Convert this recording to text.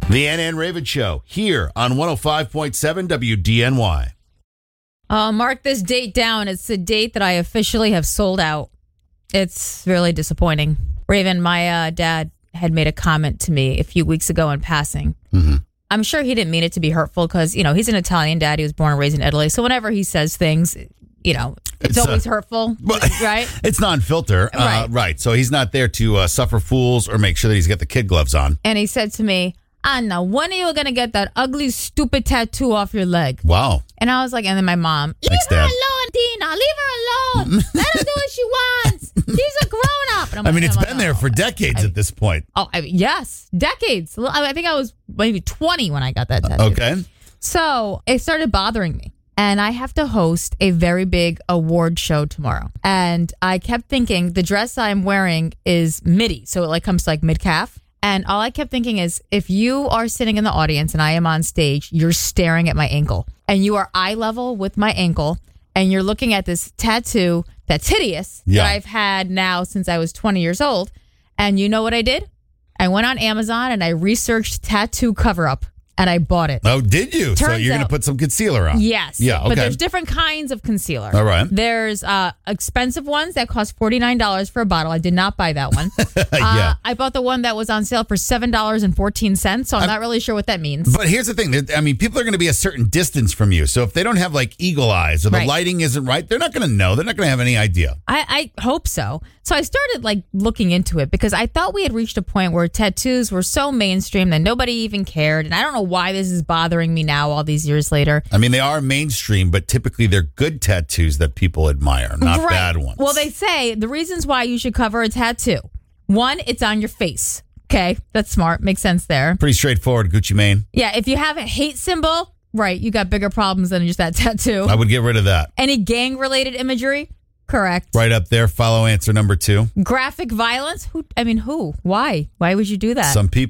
The Ann Raven Show here on 105.7 WDNY. Mark this date down. It's the date that I officially have sold out. It's really disappointing. Raven, my dad had made a comment to me a few weeks ago in passing. Mm-hmm. I'm sure he didn't mean it to be hurtful because, he's an Italian dad. He was born and raised in Italy. So whenever he says things, it's always hurtful, right? It's non-filter. Right. So he's not there to suffer fools or make sure that he's got the kid gloves on. And he said to me, Anna, when are you going to get that ugly, stupid tattoo off your leg? Wow. And I was like, and then my mom, leave her alone, Tina. Leave her alone. Let her do what she wants. She's a grown-up. It's been there for decades at this point. Yes, decades. I think I was maybe 20 when I got that tattoo. Okay. So it started bothering me. And I have to host a very big award show tomorrow. And I kept thinking the dress I'm wearing is midi. So it comes to mid-calf. And all I kept thinking is, if you are sitting in the audience and I am on stage, you're staring at my ankle. And you are eye level with my ankle. And you're looking at this tattoo that's hideous that I've had now since I was 20 years old. And you know what I did? I went on Amazon and I researched tattoo cover-up. And I bought it. Oh, did you? So you're going to put some concealer on? Yes. Yeah, okay. But there's different kinds of concealer. All right. There's expensive ones that cost $49 for a bottle. I did not buy that one. Yeah. I bought the one that was on sale for $7.14, so I'm not really sure what that means. But here's the thing. People are going to be a certain distance from you. So if they don't have eagle eyes or the lighting isn't right, they're not going to know. They're not going to have any idea. I hope so. So I started looking into it because I thought we had reached a point where tattoos were so mainstream that nobody even cared. And I don't know why this is bothering me now all these years later. They are mainstream, but typically they're good tattoos that people admire, not bad ones. Well, they say the reasons why you should cover a tattoo. One, it's on your face. Okay, that's smart. Makes sense there. Pretty straightforward, Gucci Mane. Yeah, if you have a hate symbol, you got bigger problems than just that tattoo. I would get rid of that. Any gang-related imagery? Correct. Right up there. Follow answer number 2. Graphic violence? Who? Why? Why would you do that? Some people.